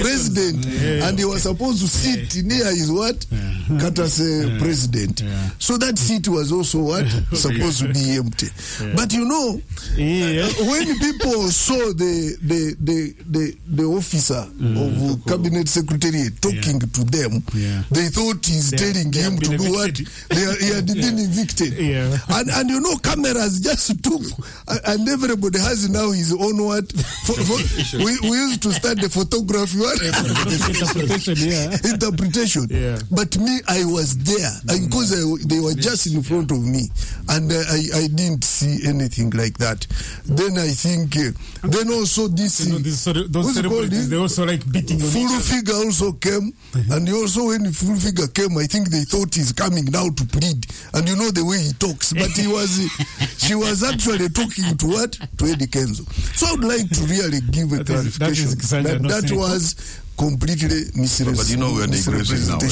president, and he was supposed to sit near his what? Katase president. So that seat was also what? Supposed to be empty. But you know, when people saw the officer of cabinet secretariat talking to them, they thought he's telling him to do what? He had been evicted. And you know, cameras just took, and everybody has now his own what? We used to start the photography interpretation. But me, I was there because they were just in front of me, and I didn't see anything like that. Then I think, then also this, those celebrities, they also like beating on Full Figure also came, and also when Full Figure came, I think they thought he's coming now to plead, and you know the way he talks, but she was actually talking to what? To Eddie Kenzo. So I would like to really give a clarification that was completely misrepresentation. But you know we are digressing now.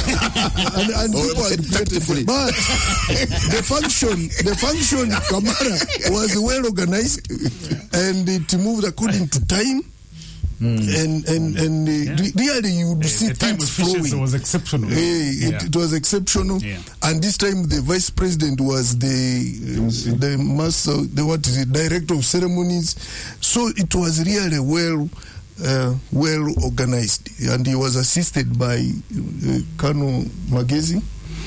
and people had plenty, but the function Kamara was well organized, and it moved according to time. And really you would see things flowing. Was exceptional. It was exceptional. And this time the vice president was the master, director of ceremonies. So it was really well organized, and he was assisted by Kano Magezi.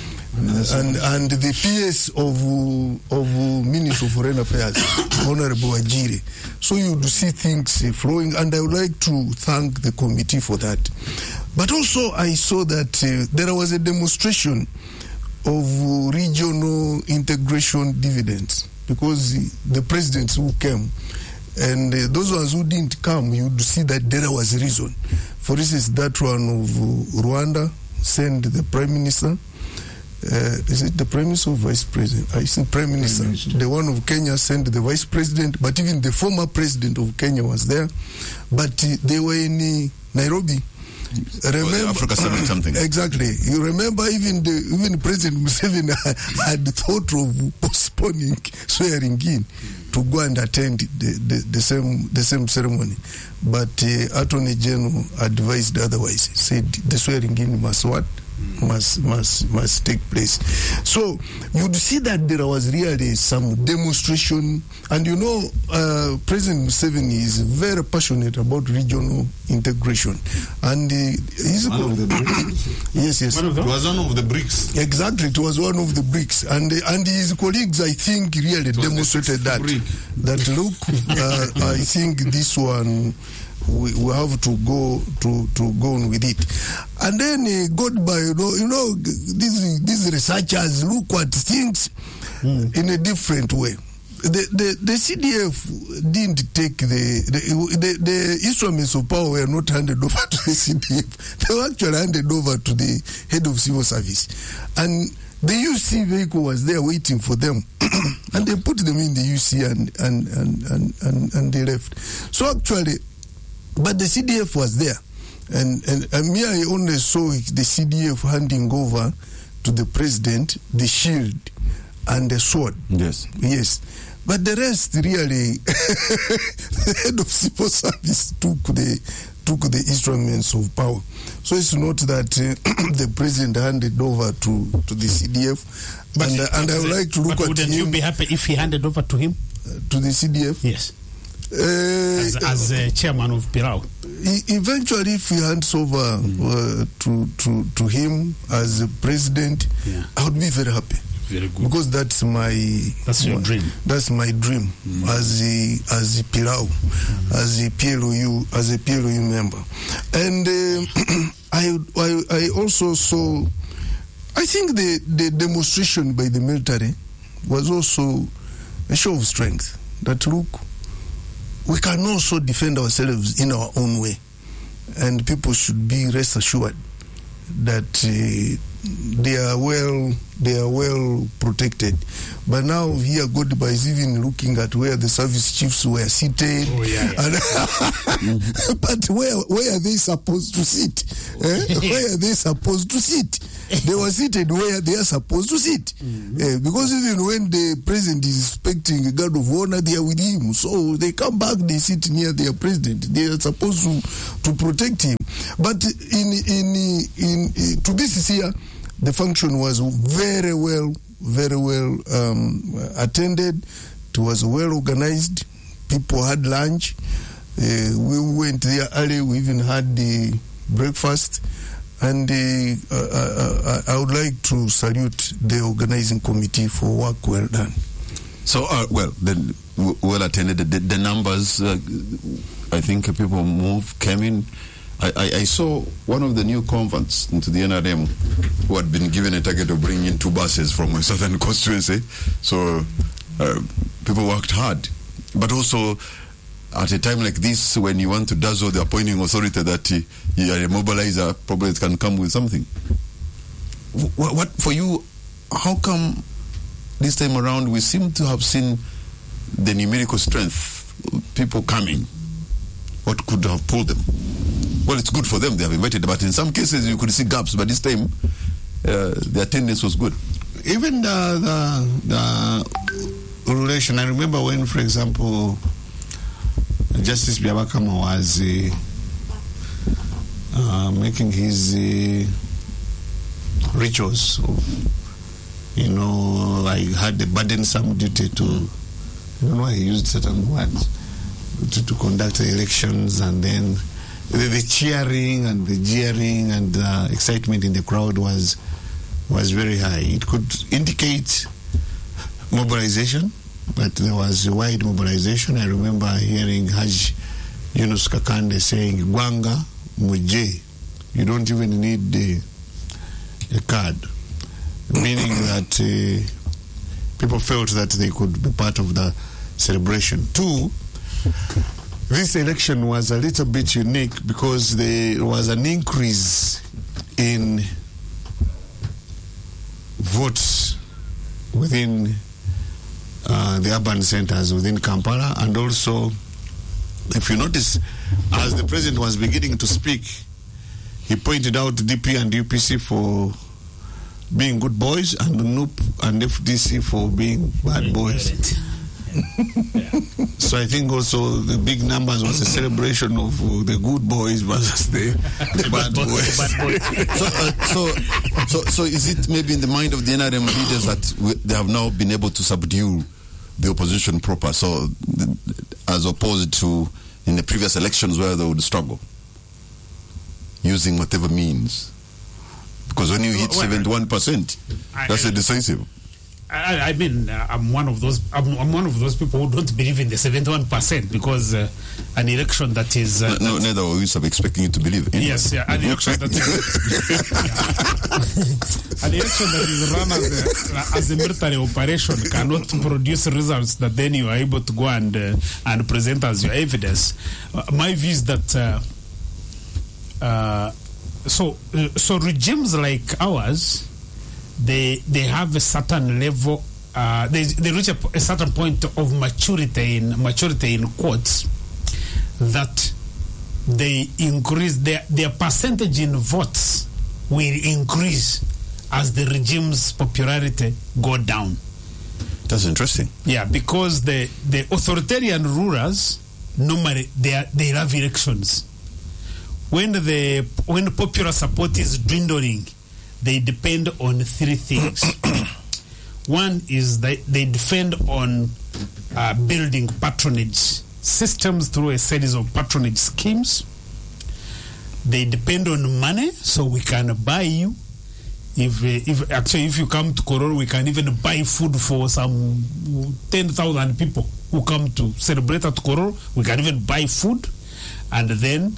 And the PS of Minister of Foreign Affairs, Honorable Ajire. So you would see things flowing, and I would like to thank the committee for that. But also I saw that there was a demonstration of regional integration dividends, because the presidents who came, and those ones who didn't come, you would see that there was a reason. For instance, that one of Rwanda sent the prime minister. Is it the prime minister or vice president? I think prime minister. The one of Kenya sent the vice president, but even the former president of Kenya was there. But they were in Nairobi. Remember, Africa Summit something. Exactly. You remember even President Museveni had thought of postponing swearing in to go and attend the same ceremony, but Attorney General advised otherwise. He said the swearing in must take place. So you'd see that there was really some demonstration, and you know, President Museveni is very passionate about regional integration, and he's one of the BRICS. Yes. It was one of the BRICS. Exactly, it was one of the BRICS, and his colleagues, I think, really demonstrated that. That look, I think this one. We have to go on with it, and then God by you know these researchers look at things in a different way. The CDF didn't take the instruments of power were not handed over to the CDF. They were actually handed over to the head of civil service, and the UC vehicle was there waiting for them, and they put them in the UC and they left. So actually. But the CDF was there, and me, I only saw the CDF handing over to the president the shield and the sword. Yes. But the rest, really, the head of civil service took the instruments of power. So it's not that the president handed over to the CDF. And I would like to look at him. Wouldn't you be happy if he handed over to him? To the CDF? Yes. As chairman of Pirao. Eventually, if he hands over to him as a president, I would be very happy. Very good. Because that's your dream. That's my dream as a Pirao, as a PLOU member. And I also saw. I think the demonstration by the military was also a show of strength. That look, we can also defend ourselves in our own way, and people should be rest assured that they are well protected. But now here Godba is even looking at where the service chiefs were seated. Oh, yeah. And but where are they supposed to sit? Where are they supposed to sit? They were seated where they are supposed to sit. Because even when the president is expecting a guard of honor, they are with him. So they come back, they sit near their president. They are supposed to protect him. But to be sincere, the function was very well attended. It was well organized. People had lunch. We went there early. We even had the breakfast. And I would like to salute the organizing committee for work well done. So, well attended. The numbers, I think people came in. I saw one of the new converts into the NRM who had been given a target of bringing in 2 buses from a southern constituency. So people worked hard. But also, at a time like this, when you want to dazzle the appointing authority that you are a mobilizer, probably it can come with something. What for you, how come this time around we seem to have seen the numerical strength, people coming? What could have pulled them? Well, it's good for them, they have invited, but in some cases you could see gaps, but this time the attendance was good. Even the relation, I remember when, for example, Justice Byabakama was making his rituals of, I had the burdensome duty to, I don't know why he used certain words, to conduct the elections, and then the cheering and the jeering and the excitement in the crowd was very high. It could indicate mobilization, but there was a wide mobilization. I remember hearing Haj Yunus Kakande saying, Gwanga Muje, you don't even need a card, meaning that people felt that they could be part of the celebration. 2, this election was a little bit unique because there was an increase in votes within the urban centers within Kampala, and also, if you notice, as the president was beginning to speak, he pointed out DP and UPC for being good boys and NUP and FDC for being bad boys. So I think also the big numbers was a celebration of the good boys versus the bad boys. So is it maybe in the mind of the NRM leaders that they have now been able to subdue the opposition proper, so as opposed to in the previous elections where they would struggle using whatever means? Because when you hit 71%, that's a decisive. I mean, I'm one of those people who don't believe in the 71% because an election that is neither are we expecting you to believe in. Yes, yeah, an election that is run as a military operation cannot produce results that then you are able to go and present as your evidence. My view is that so regimes like ours, they have a certain level, they reach a certain point of maturity in quotes, that they increase their percentage in votes will increase as the regime's popularity go down. That's interesting. Yeah, because the authoritarian rulers normally they have elections. When popular support is dwindling, they depend on 3 things. One is they depend on building patronage systems through a series of patronage schemes. They depend on money, so we can buy you. If you come to Kororo, we can even buy food for some 10,000 people who come to celebrate at Kororo. We can even buy food, and then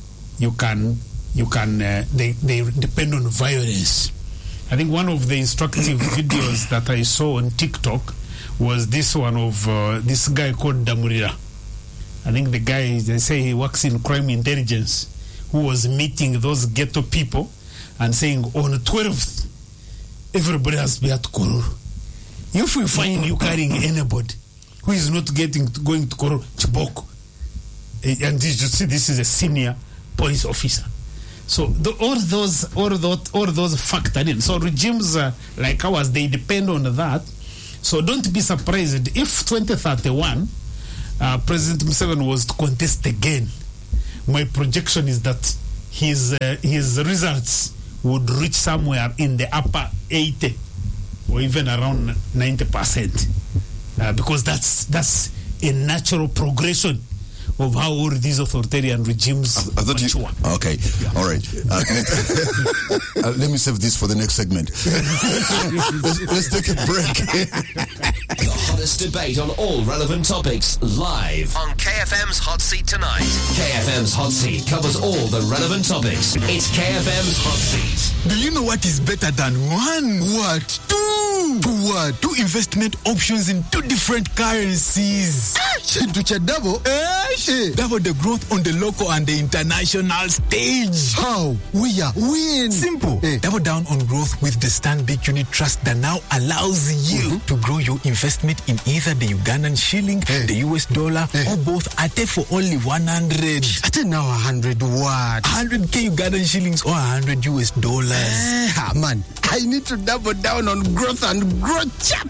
they depend on violence. I think one of the instructive videos that I saw on TikTok was this one of this guy called Damurira. I think the guy, they say he works in crime intelligence, who was meeting those ghetto people and saying on the 12th, everybody has to be at Kororo. If we find you carrying anybody who is not going to Kororo, Chiboko, and you see this is a senior police officer. So all those factored in. So regimes like ours, they depend on that. So don't be surprised if 2031 President Museveni was to contest again. My projection is that his results would reach somewhere in the upper 80 or even around 90%, because that's a natural progression of how all these authoritarian regimes mature. Okay, yeah. All right. Let me save this for the next segment. Let's take a break. The hottest debate on all relevant topics live on KFM's Hot Seat tonight. KFM's Hot Seat covers all the relevant topics. It's KFM's Hot Seat. Do you know what is better than one? What? Two. What? 2 investment options in 2 different currencies. Double? Double the growth on the local and the international stage. How? When? Simple. Double down on growth with the Stanbic Unit Trust that now allows you to grow your investment in either the Ugandan shilling, the US dollar, or both at for only 100. At now 100 what? 100k Ugandan shillings or 100 US dollars. Man, I need to double down on growth and grow chap.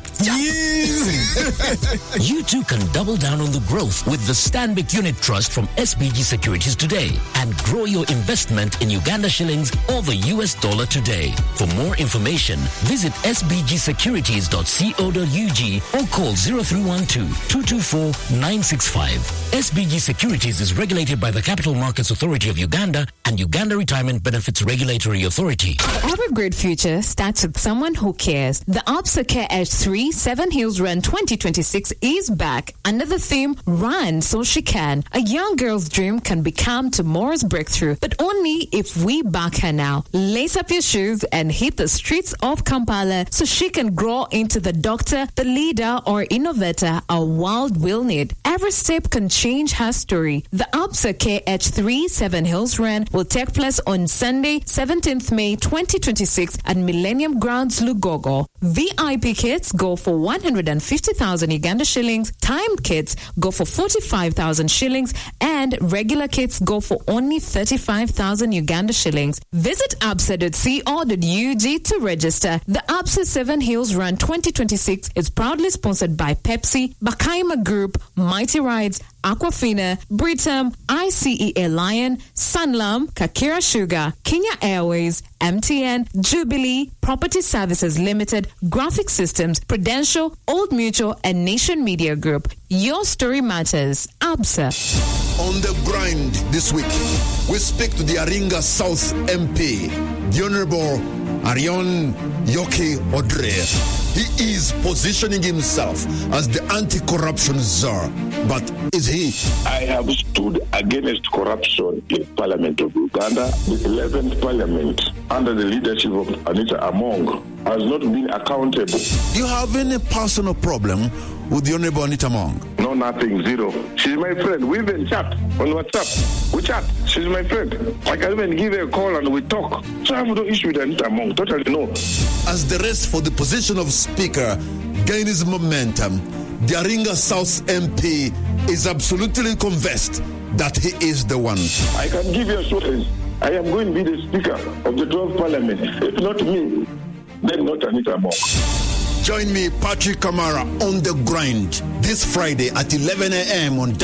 Yes. You too can double down on the growth with the Stanbic Unit Trust from SBG Securities today and grow your investment in Uganda shillings or the US dollar today. For more information, visit sbgsecurities.co.ug or call 0312-224-965. SBG Securities is regulated by the Capital Markets Authority of Uganda and Uganda Retirement Benefits Regulatory Authority. Every great future starts with someone who cares. The ABSA Care Edge 3 7 Hills Run 2026 is back under the theme Run So She Can. A young girl's dream can become tomorrow's breakthrough, but only if we back her now. Lace up your shoes and hit the streets of Kampala so she can grow into the doctor, the leader, or innovator our world will need. Every step can change her story. The ABSA KH3 7 Hills Run will take place on Sunday, 17th May 2026 at Millennium Grounds, Lugogo. VIP kits go for 150,000 Uganda shillings, timed kits go for 45,000 shillings, and regular kits go for only 35,000 Uganda shillings. Visit absa.co.ug to register. The ABSA 7 Hills Run 2026 is proudly sponsored by Pepsi, Bakaima Group, Mighty Rides, Aquafina, Britam, ICEA Lion, Sunlam, Kakira Sugar, Kenya Airways, MTN, Jubilee, Property Services Limited, Graphic Systems, Prudential, Old Mutual, and Nation Media Group. Your story matters. ABSA. On the grind this week, we speak to the Aringa South MP, the Honorable Arion Yoki Odre. He is positioning himself as the anti-corruption czar. But is he? I have stood against corruption in Parliament of Uganda. The 11th Parliament, under the leadership of Anita Among, has not been accountable. Do you have any personal problem with the Honorable Anita Among? No, nothing, zero. She's my friend. We even chat on WhatsApp. We chat. She's my friend. I can even give her a call and we talk. So I have no issue with Anita Among. Totally no. As the race for the position of Speaker gains momentum, the Aringa South MP is absolutely convinced that he is the one. I can give you assurance. I am going to be the Speaker of the 12th Parliament. If not me, then not Anita Among. Join me, Patrick Kamara, on the grind this Friday at 11 a.m. on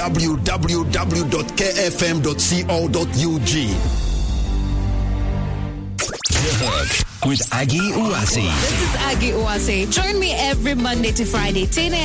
www.kfm.co.ug. With Aggie Uwasi. This is Aggie Uwasi. Join me every Monday to Friday, 10 a.m.